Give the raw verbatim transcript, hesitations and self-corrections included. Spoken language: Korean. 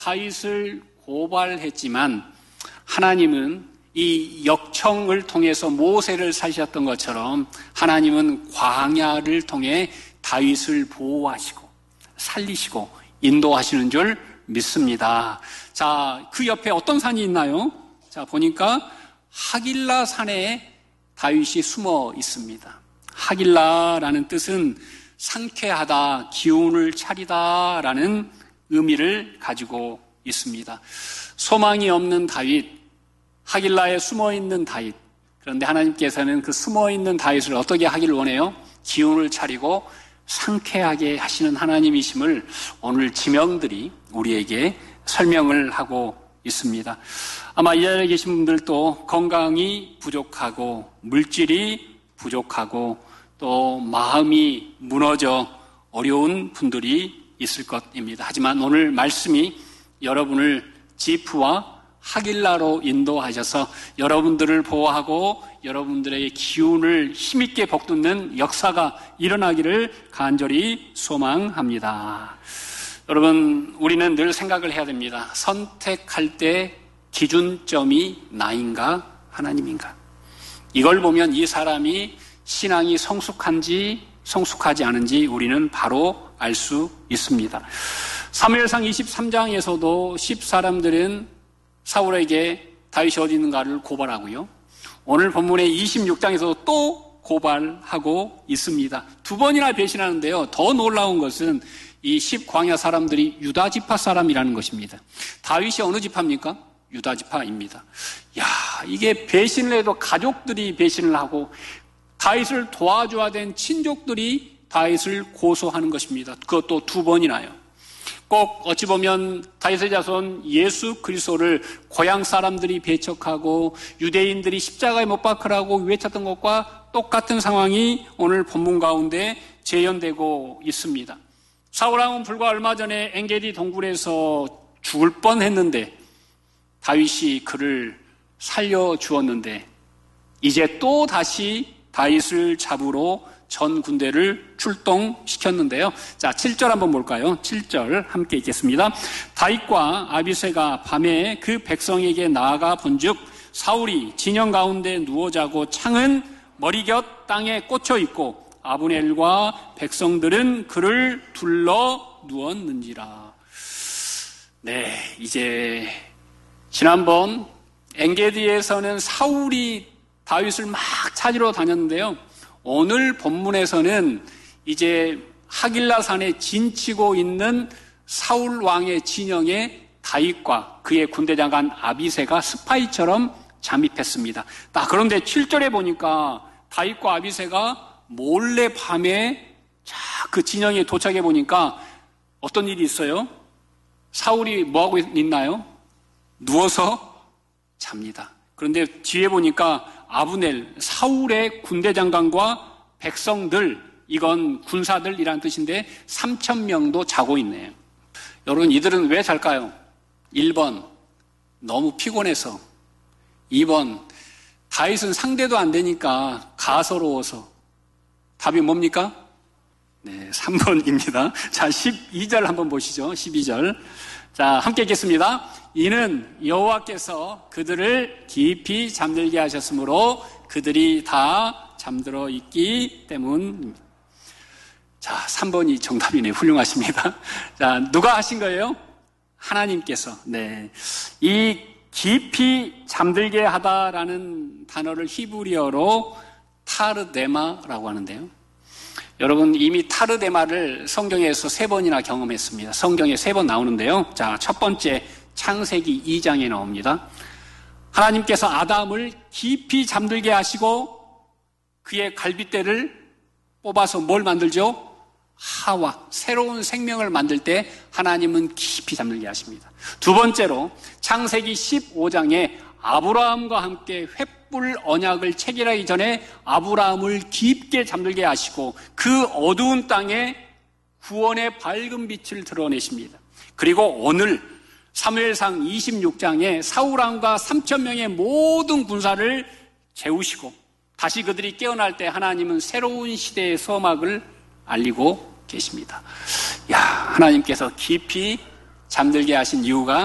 다윗을 고발했지만 하나님은 이 역청을 통해서 모세를 살리셨던 것처럼 하나님은 광야를 통해 다윗을 보호하시고 살리시고 인도하시는 줄 믿습니다. 자, 그 옆에 어떤 산이 있나요? 자, 보니까 하길라 산에 다윗이 숨어 있습니다. 하길라라는 뜻은 상쾌하다, 기운을 차리다라는 의미를 가지고 있습니다. 소망이 없는 다윗, 하길라에 숨어있는 다윗. 그런데 하나님께서는 그 숨어있는 다윗을 어떻게 하길 원해요? 기운을 차리고 상쾌하게 하시는 하나님이심을 오늘 지명들이 우리에게 설명을 하고 있습니다. 아마 이 자리에 계신 분들도 건강이 부족하고 물질이 부족하고 또 마음이 무너져 어려운 분들이 있을 것입니다. 하지만 오늘 말씀이 여러분을 지프와 하길라로 인도하셔서 여러분들을 보호하고 여러분들의 기운을 힘있게 북돋는 역사가 일어나기를 간절히 소망합니다. 여러분, 우리는 늘 생각을 해야 됩니다. 선택할 때 기준점이 나인가 하나님인가? 이걸 보면 이 사람이 신앙이 성숙한지 성숙하지 않은지 우리는 바로 알 수 있습니다. 사무엘상 이십삼 장에서도 십 사람들은 사울에게 다윗이 어디 있는가를 고발하고요. 오늘 본문의 이십육 장에서도 또 고발하고 있습니다. 두 번이나 배신하는데요. 더 놀라운 것은 이 십 광야 사람들이 유다 지파 사람이라는 것입니다. 다윗이 어느 지파입니까? 유다 지파입니다. 야, 이게 배신을 해도 가족들이 배신을 하고 다윗을 도와줘야 된 친족들이 다윗을 고소하는 것입니다. 그것도 두 번이나요. 꼭 어찌 보면 다윗의 자손 예수 그리스도를 고향 사람들이 배척하고 유대인들이 십자가에 못 박으라고 외쳤던 것과 똑같은 상황이 오늘 본문 가운데 재현되고 있습니다. 사울왕은 불과 얼마 전에 엔게디 동굴에서 죽을 뻔했는데 다윗이 그를 살려주었는데 이제 또 다시 다윗을 잡으러 전 군대를 출동시켰는데요. 자, 칠 절 한번 볼까요? 칠 절 함께 읽겠습니다. 다윗과 아비새가 밤에 그 백성에게 나아가 본즉 사울이 진영 가운데 누워 자고 창은 머리곁 땅에 꽂혀 있고 아브넬과 백성들은 그를 둘러 누웠는지라. 네, 이제 지난번 엔게디에서는 사울이 다윗을 막 찾으러 다녔는데요. 오늘 본문에서는 이제 하길라 산에 진치고 있는 사울 왕의 진영에 다윗과 그의 군대 장관 아비새가 스파이처럼 잠입했습니다. 아, 그런데 칠 절에 보니까 다윗과 아비새가 몰래 밤에 그 진영에 도착해 보니까 어떤 일이 있어요? 사울이 뭐하고 있나요? 누워서 잡니다. 그런데 뒤에 보니까 아브넬, 사울의 군대 장관과 백성들, 이건 군사들이라는 뜻인데 삼천 명도 자고 있네요. 여러분, 이들은 왜 잘까요? 일 번, 너무 피곤해서. 이 번, 다윗은 상대도 안 되니까 가소로워서. 답이 뭡니까? 네, 삼 번입니다. 자, 십이 절 한번 보시죠. 십이 절. 자, 함께 읽겠습니다. 이는 여호와께서 그들을 깊이 잠들게 하셨으므로 그들이 다 잠들어 있기 때문입니다. 자, 삼 번이 정답이네요. 훌륭하십니다. 자, 누가 하신 거예요? 하나님께서. 네, 이 깊이 잠들게 하다라는 단어를 히브리어로 타르데마라고 하는데요. 여러분, 이미 타르데마를 성경에서 세 번이나 경험했습니다. 성경에 세 번 나오는데요. 자, 첫 번째 창세기 이 장에 나옵니다. 하나님께서 아담을 깊이 잠들게 하시고 그의 갈빗대를 뽑아서 뭘 만들죠? 하와, 새로운 생명을 만들 때 하나님은 깊이 잠들게 하십니다. 두 번째로 창세기 십오 장에 아브라함과 함께 횃불 언약을 체결하기 전에 아브라함을 깊게 잠들게 하시고 그 어두운 땅에 구원의 밝은 빛을 드러내십니다. 그리고 오늘 사무엘상 이십육 장에 사울왕과 삼천 명의 모든 군사를 재우시고 다시 그들이 깨어날 때 하나님은 새로운 시대의 서막을 알리고 계십니다. 야, 하나님께서 깊이 잠들게 하신 이유가